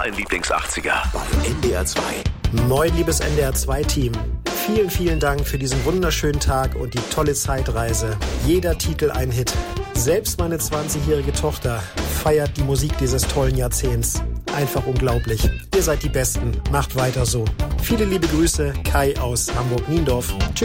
ein Lieblings-80er bei NDR 2. Moin, liebes NDR 2-Team. Vielen, vielen Dank für diesen wunderschönen Tag und die tolle Zeitreise. Jeder Titel ein Hit. Selbst meine 20-jährige Tochter feiert die Musik dieses tollen Jahrzehnts. Einfach unglaublich. Ihr seid die Besten. Macht weiter so. Viele liebe Grüße, Kai aus Hamburg-Niendorf. Tschüss.